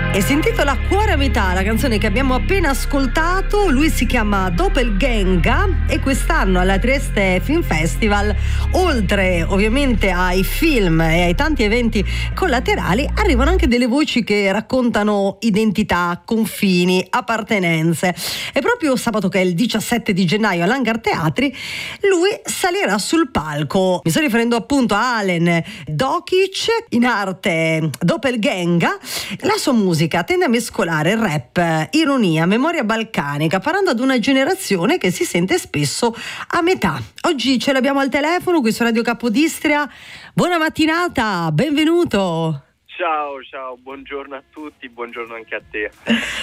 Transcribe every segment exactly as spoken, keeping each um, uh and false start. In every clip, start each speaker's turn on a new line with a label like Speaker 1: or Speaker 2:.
Speaker 1: E si intitola Cuore a metà, la canzone che abbiamo appena ascoltato. Lui si chiama Doppelgänger e quest'anno alla Trieste Film Festival, oltre ovviamente ai film e ai tanti eventi collaterali, arrivano anche delle voci che raccontano identità, confini, appartenenze. E proprio sabato, che è il diciassette di gennaio all'Hangar Teatri, lui salirà sul palco. Mi sto riferendo appunto a Alen Dokic, in arte Doppelgänger. La sua musica tende a mescolare rap, ironia, memoria balcanica, parlando ad una generazione che si sente spesso a metà. Oggi ce l'abbiamo al telefono qui su Radio Capodistria. Buona mattinata, benvenuto.
Speaker 2: Ciao, ciao, buongiorno a tutti, buongiorno anche a te.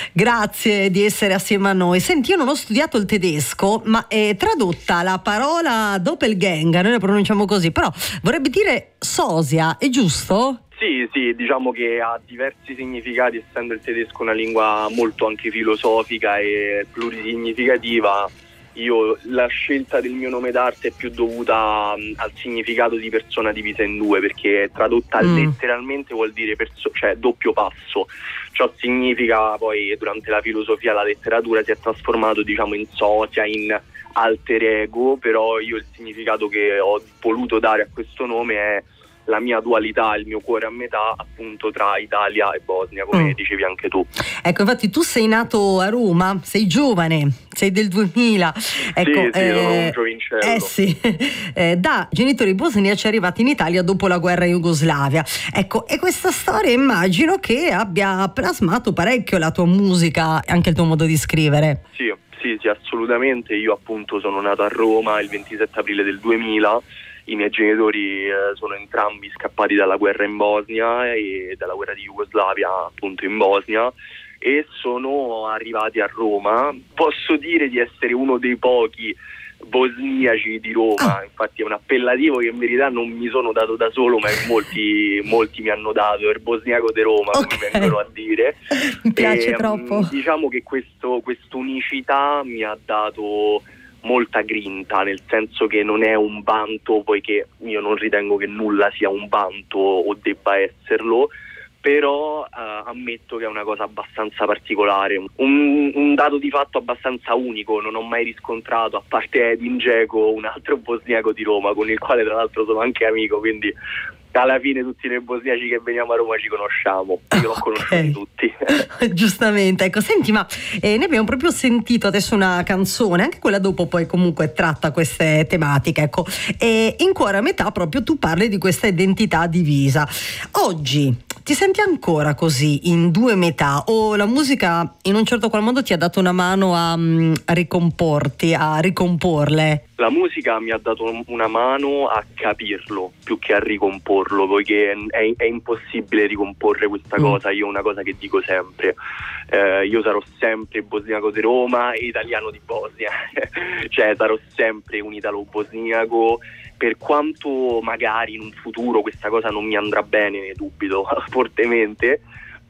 Speaker 1: Grazie di essere assieme a noi. Senti, io non ho studiato il tedesco, ma è tradotta la parola Doppelgänger, noi la pronunciamo così, però vorrebbe dire sosia, è giusto?
Speaker 2: Sì, sì, diciamo che ha diversi significati, essendo il tedesco una lingua molto anche filosofica e plurisignificativa. Io la scelta del mio nome d'arte è più dovuta um, al significato di persona divisa in due, perché tradotta mm. letteralmente vuol dire perso- cioè doppio passo. Ciò significa, poi durante la filosofia, la letteratura si è trasformato, diciamo, in sosia, in alter ego, però io il significato che ho voluto dare a questo nome è la mia dualità, il mio cuore a metà, appunto, tra Italia e Bosnia, come mm. dicevi anche tu.
Speaker 1: Ecco, infatti tu sei nato a Roma, sei giovane, sei del duemila. Ecco,
Speaker 2: sì, sì,
Speaker 1: eh,
Speaker 2: sono un giovincello.
Speaker 1: Eh sì, eh, da genitori bosniaci arrivati in Italia dopo la guerra in Jugoslavia. Ecco, e questa storia immagino che abbia plasmato parecchio la tua musica, anche il tuo modo di scrivere.
Speaker 2: Sì, sì, sì, assolutamente. Io appunto sono nato a Roma il ventisette aprile del duemila. I miei genitori eh, sono entrambi scappati dalla guerra in Bosnia e dalla guerra di Jugoslavia, appunto, in Bosnia, e sono arrivati a Roma. Posso dire di essere uno dei pochi bosniaci di Roma, infatti è un appellativo che in verità non mi sono dato da solo, ma molti, molti mi hanno dato, il bosniaco di Roma, okay, come vengono a dire.
Speaker 1: Mi piace
Speaker 2: e,
Speaker 1: troppo.
Speaker 2: Diciamo che questo quest'unicità mi ha dato molta grinta, nel senso che non è un vanto, poiché io non ritengo che nulla sia un vanto o debba esserlo, però eh, ammetto che è una cosa abbastanza particolare, un, un dato di fatto abbastanza unico. Non ho mai riscontrato, a parte Edin Dzeko, un altro bosniaco di Roma, con il quale tra l'altro sono anche amico, quindi alla fine tutti noi bosniaci che veniamo a Roma ci conosciamo, io l'ho
Speaker 1: okay.
Speaker 2: conosciuti tutti.
Speaker 1: Giustamente, ecco, senti, ma eh, ne abbiamo proprio sentito adesso una canzone, anche quella dopo poi comunque tratta queste tematiche, ecco, e in Cuore a metà proprio tu parli di questa identità divisa. Oggi ti senti ancora così, in due metà, o la musica in un certo qual modo ti ha dato una mano a, a ricomporti, a ricomporle?
Speaker 2: La musica mi ha dato una mano a capirlo più che a ricomporlo, poiché è, è impossibile ricomporre questa mm. cosa. Io una cosa che dico sempre, eh, io sarò sempre bosniaco di Roma e italiano di Bosnia, cioè sarò sempre un italo-bosniaco, per quanto magari in un futuro questa cosa non mi andrà bene, ne dubito fortemente,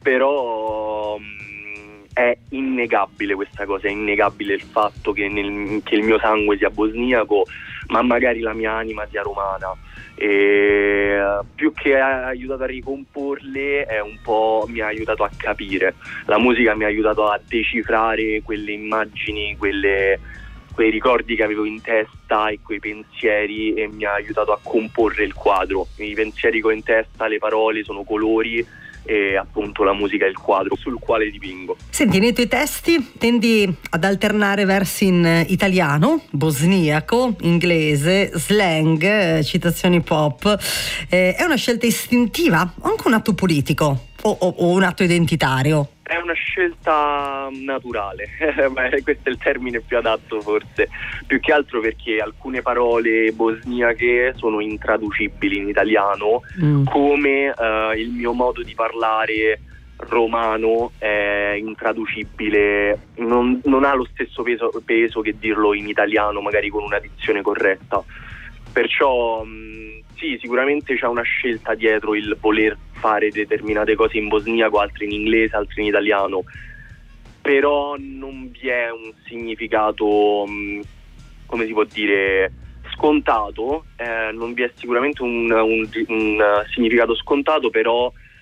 Speaker 2: però è innegabile questa cosa, è innegabile il fatto che, nel, che il mio sangue sia bosniaco, ma magari la mia anima sia romana. E più che ha aiutato a ricomporle, è un po' mi ha aiutato a capire. La musica mi ha aiutato a decifrare quelle immagini, quelle, quei ricordi che avevo in testa e quei pensieri, e mi ha aiutato a comporre il quadro. I pensieri che ho in testa, le parole sono colori, e appunto la musica è il quadro sul quale dipingo.
Speaker 1: Senti, nei tuoi testi tendi ad alternare versi in italiano, bosniaco, inglese, slang, citazioni pop. Eh, è una scelta istintiva o anche un atto politico o, o, o un atto identitario?
Speaker 2: È una scelta naturale, questo è il termine più adatto forse, più che altro perché alcune parole bosniache sono intraducibili in italiano, mm. come uh, il mio modo di parlare romano è intraducibile, non, non ha lo stesso peso, peso che dirlo in italiano, magari con una dizione corretta. Perciò mh, sì, sicuramente c'è una scelta dietro il voler fare determinate cose in bosniaco, altre in inglese, altre in italiano, però non vi è un significato, mh, come si può dire, scontato, eh, non vi è sicuramente un, un, un significato scontato, però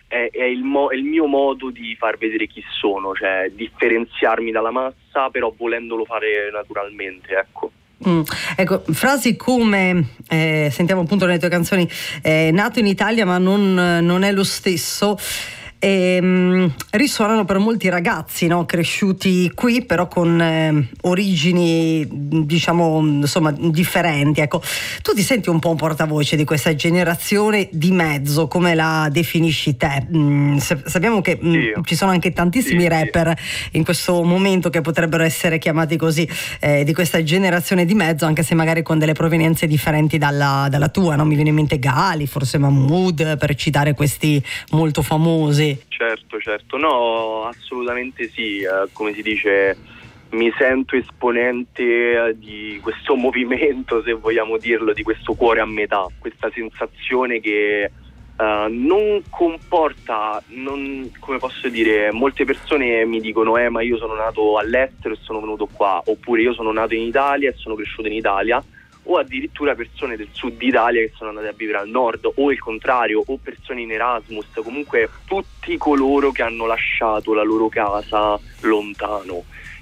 Speaker 2: è, è, il mo- è il mio modo di far vedere chi sono, cioè differenziarmi dalla massa, però volendolo fare naturalmente, ecco.
Speaker 1: Mm. Ecco, frasi come eh, sentiamo appunto nelle tue canzoni, eh, nato in Italia ma non, non è lo stesso, e, um, risuonano per molti ragazzi, no? Cresciuti qui però con eh, origini diciamo insomma differenti. Ecco, tu ti senti un po' un portavoce di questa generazione di mezzo, come la definisci te? Mm, sappiamo che mm,
Speaker 2: sì.
Speaker 1: ci sono anche tantissimi
Speaker 2: sì,
Speaker 1: rapper
Speaker 2: sì.
Speaker 1: in questo momento che potrebbero essere chiamati così, eh, di questa generazione di mezzo, anche se magari con delle provenienze differenti dalla, dalla tua, no? Mi viene in mente Gali, forse Mahmood, per citare questi molto famosi.
Speaker 2: Certo, certo, no, assolutamente sì, eh, come si dice, mi sento esponente di questo movimento, se vogliamo dirlo, di questo cuore a metà, questa sensazione che uh, non comporta, non, come posso dire, molte persone mi dicono eh ma io sono nato all'estero e sono venuto qua, oppure io sono nato in Italia e sono cresciuto in Italia, o addirittura persone del sud Italia che sono andate a vivere al nord, o il contrario, o persone in Erasmus, comunque tutti coloro che hanno lasciato la loro casa lontano.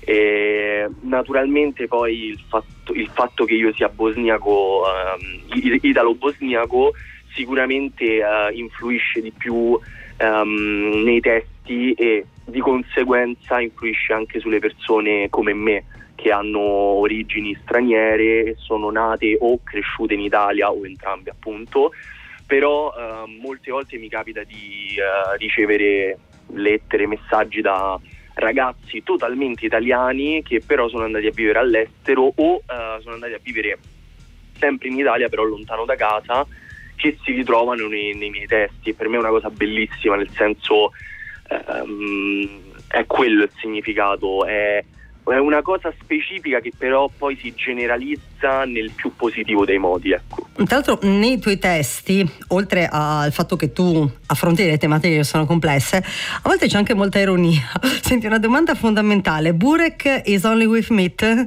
Speaker 2: E naturalmente poi il fatto, il fatto che io sia bosniaco, um, italo-bosniaco, sicuramente uh, influisce di più um, nei testi e di conseguenza influisce anche sulle persone come me, che hanno origini straniere e sono nate o cresciute in Italia o entrambe appunto, però eh, molte volte mi capita di eh, ricevere lettere, messaggi da ragazzi totalmente italiani che però sono andati a vivere all'estero o eh, sono andati a vivere sempre in Italia però lontano da casa, che si ritrovano nei, nei miei testi. E per me è una cosa bellissima, nel senso ehm, è quello il significato, è è una cosa specifica che però poi si generalizza nel più positivo dei modi, ecco.
Speaker 1: Tra l'altro nei tuoi testi, oltre al fatto che tu affronti delle tematiche che sono complesse, a volte c'è anche molta ironia. Senti, una domanda fondamentale: Burek is only with meat?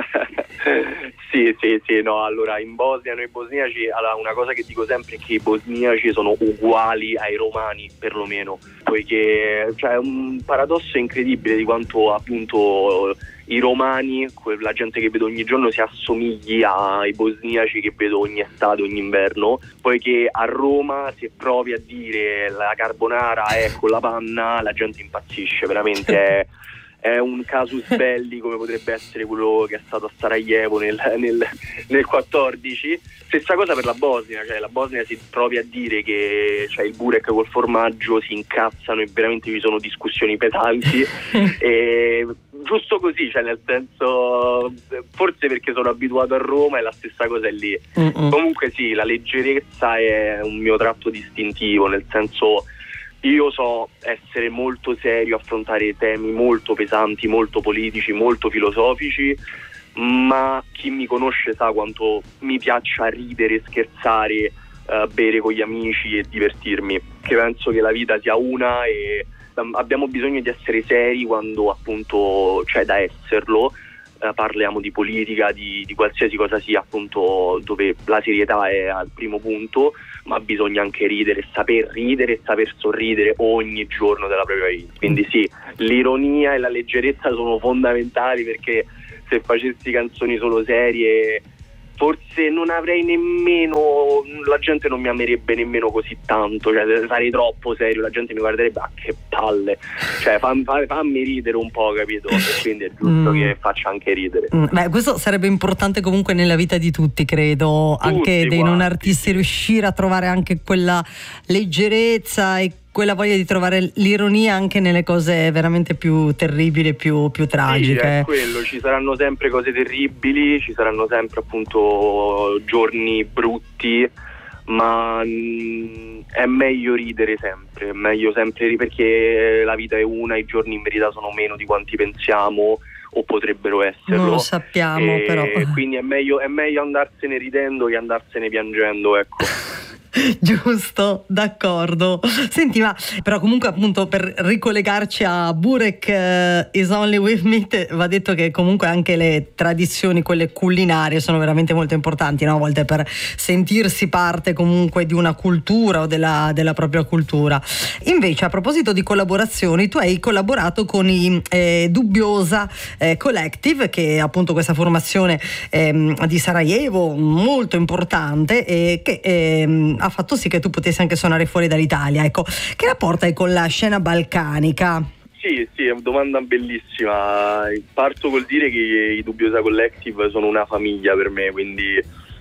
Speaker 2: Sì, sì, sì, no, allora in Bosnia noi bosniaci, allora, una cosa che dico sempre è che i bosniaci sono uguali ai romani, perlomeno, poiché cioè, è un paradosso incredibile di quanto appunto i romani, la gente che vedo ogni giorno, si assomigli ai bosniaci che vedo ogni estate, ogni inverno, poiché a Roma se provi a dire la carbonara è con la panna la gente impazzisce, veramente è... È un casus belli come potrebbe essere quello che è stato a Sarajevo nel, nel, nel quattordici. Stessa cosa per la Bosnia, cioè la Bosnia si provi a dire che cioè, il burek col formaggio si incazzano e veramente ci sono discussioni pesanti. E giusto così, cioè nel senso, forse perché sono abituato a Roma e la stessa cosa è lì. Mm-mm. Comunque sì, la leggerezza è un mio tratto distintivo, nel senso... Io so essere molto serio, affrontare temi molto pesanti, molto politici, molto filosofici, ma chi mi conosce sa quanto mi piaccia ridere, scherzare, uh, bere con gli amici e divertirmi, che penso che la vita sia una e um, abbiamo bisogno di essere seri quando appunto c'è da esserlo. Uh, parliamo di politica, di, di qualsiasi cosa sia, appunto, dove la serietà è al primo punto, ma bisogna anche ridere, saper ridere e saper sorridere ogni giorno della propria vita. Quindi sì, l'ironia e la leggerezza sono fondamentali, perché se facessi canzoni solo serie forse non avrei nemmeno, la gente non mi amerebbe nemmeno così tanto, cioè sarei troppo serio, la gente mi guarderebbe, ah che palle, cioè fam, fammi ridere un po', capito? E quindi è giusto mm. che faccia anche ridere.
Speaker 1: Mm. Beh, questo sarebbe importante comunque nella vita di tutti, credo, tutti, anche dei non artisti, riuscire a trovare anche quella leggerezza e quella voglia di trovare l'ironia anche nelle cose veramente più terribili, più, più tragiche.
Speaker 2: Sì, è quello, ci saranno sempre cose terribili, ci saranno sempre appunto giorni brutti, ma mh, è meglio ridere sempre, è meglio sempre ridere, perché la vita è una, i giorni in verità sono meno di quanti pensiamo o potrebbero esserlo.
Speaker 1: Non lo sappiamo,
Speaker 2: e
Speaker 1: però.
Speaker 2: Quindi è meglio, è meglio andarsene ridendo che andarsene piangendo, ecco.
Speaker 1: Giusto, d'accordo. Senti, ma però comunque appunto per ricollegarci a Burek uh, Is Only With Me, te, va detto che comunque anche le tradizioni, quelle culinarie, sono veramente molto importanti, no? A volte per sentirsi parte comunque di una cultura o della, della propria cultura. Invece, a proposito di collaborazioni, tu hai collaborato con i eh, Dubbiosa eh, Collective, che è appunto questa formazione eh, di Sarajevo molto importante e che eh, ha fatto sì che tu potessi anche suonare fuori dall'Italia. Ecco, che rapporto hai con la scena balcanica?
Speaker 2: Sì, sì, è una domanda bellissima. Parto col dire che i Dubbiosa Collective sono una famiglia per me, quindi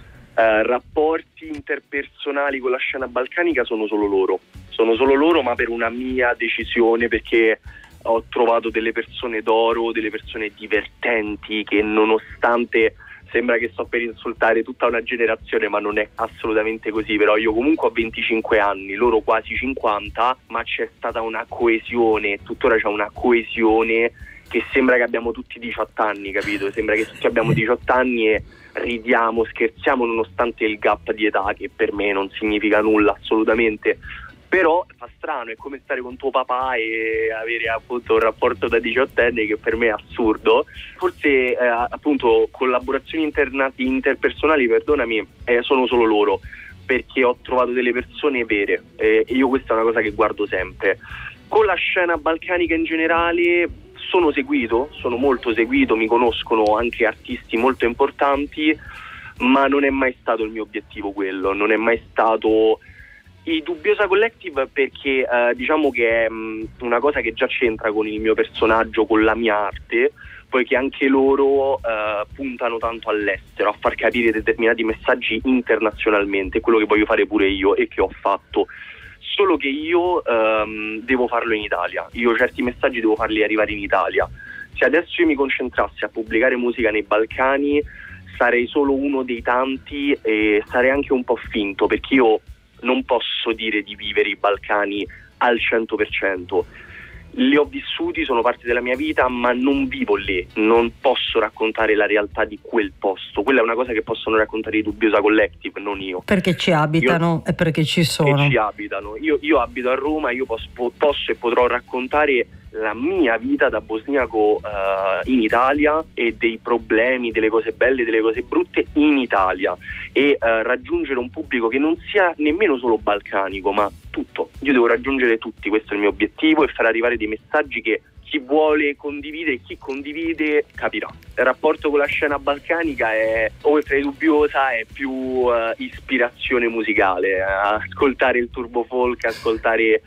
Speaker 2: eh, rapporti interpersonali con la scena balcanica sono solo loro. Sono solo loro, ma per una mia decisione, perché ho trovato delle persone d'oro, delle persone divertenti che, nonostante sembra che sto per insultare tutta una generazione, ma non è assolutamente così. Però io comunque ho venticinque anni, loro quasi cinquanta, ma c'è stata una coesione, tuttora c'è una coesione che sembra che abbiamo tutti diciotto anni, capito? Sembra che tutti abbiamo diciotto anni e ridiamo, scherziamo nonostante il gap di età, che per me non significa nulla assolutamente. Però fa strano, è come stare con tuo papà e avere appunto un rapporto da diciottenne che per me è assurdo. Forse eh, appunto collaborazioni interna- interpersonali, perdonami, eh, sono solo loro, perché ho trovato delle persone vere eh, e io questa è una cosa che guardo sempre. Con la scena balcanica in generale sono seguito, sono molto seguito, mi conoscono anche artisti molto importanti, ma non è mai stato il mio obiettivo quello, non è mai stato... I Dubbiosa Collective perché eh, diciamo che è mh, una cosa che già c'entra con il mio personaggio, con la mia arte, poiché anche loro eh, puntano tanto all'estero, a far capire determinati messaggi internazionalmente, quello che voglio fare pure io e che ho fatto. Solo che io ehm, devo farlo in Italia, io certi messaggi devo farli arrivare in Italia. Se adesso io mi concentrassi a pubblicare musica nei Balcani sarei solo uno dei tanti e sarei anche un po' finto, perché io non posso dire di vivere i Balcani al cento per cento. Li ho vissuti, sono parte della mia vita, ma non vivo lì, non posso raccontare la realtà di quel posto. Quella è una cosa che possono raccontare i Dubbiosa Collective, non io.
Speaker 1: Perché ci abitano io, e perché ci sono.
Speaker 2: E ci abitano. Io, io abito a Roma, io posso, posso e potrò raccontare la mia vita da bosniaco uh, in Italia e dei problemi, delle cose belle, delle cose brutte in Italia e uh, raggiungere un pubblico che non sia nemmeno solo balcanico, ma tutto. Io devo raggiungere tutti, questo è il mio obiettivo, e far arrivare dei messaggi che chi vuole condividere e chi condivide capirà. Il rapporto con la scena balcanica è, oltre ai Dubbiosa, è più uh, ispirazione musicale, uh, ascoltare il turbo folk, ascoltare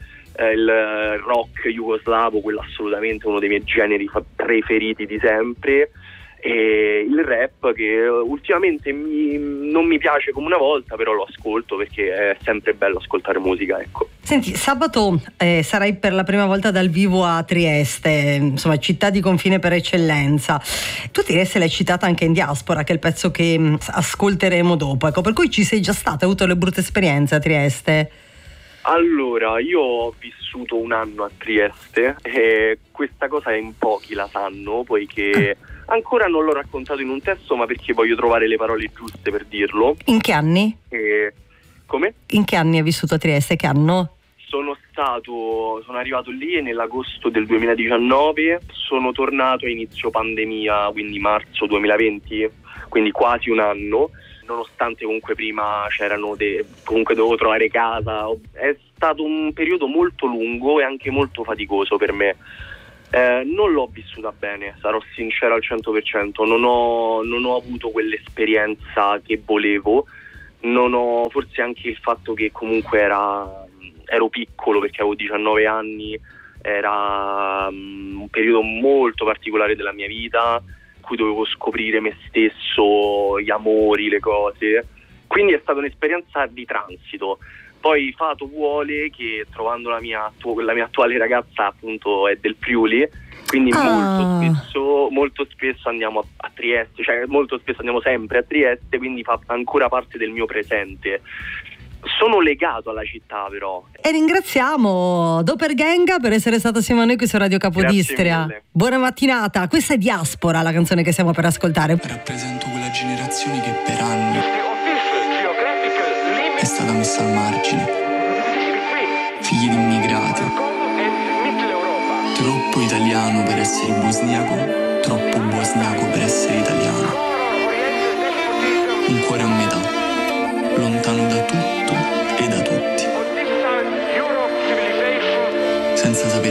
Speaker 2: il rock jugoslavo, quello assolutamente uno dei miei generi preferiti di sempre, e il rap che ultimamente mi, non mi piace come una volta, però lo ascolto perché è sempre bello ascoltare musica, ecco.
Speaker 1: Senti, sabato eh, sarai per la prima volta dal vivo a Trieste, insomma città di confine per eccellenza. Tu Trieste l'hai citata anche in Diaspora, che è il pezzo che mh, ascolteremo dopo, ecco, per cui ci sei già stata, hai avuto le brutte esperienze a Trieste?
Speaker 2: Allora, io ho vissuto un anno a Trieste e questa cosa in pochi la sanno, poiché ancora non l'ho raccontato in un testo, ma perché voglio trovare le parole giuste per dirlo.
Speaker 1: In che anni?
Speaker 2: E... Come?
Speaker 1: In che anni hai vissuto a Trieste? Che anno?
Speaker 2: Sono stato, sono arrivato lì nell'agosto del duemiladiciannove, sono tornato a inizio pandemia, quindi marzo duemilaventi, quindi quasi un anno. Nonostante comunque prima c'erano de- comunque dovevo trovare casa, è stato un periodo molto lungo e anche molto faticoso per me. Eh, non l'ho vissuta bene, sarò sincero al cento per cento, non ho, non ho avuto quell'esperienza che volevo, non ho, forse anche il fatto che comunque era, ero piccolo perché avevo diciannove anni, era um, un periodo molto particolare della mia vita, cui dovevo scoprire me stesso, gli amori, le cose, quindi è stata un'esperienza di transito. Poi Fato vuole che trovando la mia, la mia attuale ragazza appunto è del Friuli, quindi ah. molto spesso molto spesso andiamo a, a Trieste, cioè molto spesso andiamo sempre a Trieste, quindi fa ancora parte del mio presente. Sono legato alla città però.
Speaker 1: E ringraziamo Doppelgänger per essere stato assieme a noi qui su Radio Capodistria. Buona mattinata, questa è Diaspora, la canzone che stiamo per ascoltare.
Speaker 3: Rappresento quella generazione che per anni è stata messa al margine. Figli di immigrati, troppo italiano per essere bosniaco, troppo bosniaco per essere italiano. Un cuore a metà, lontano da tutto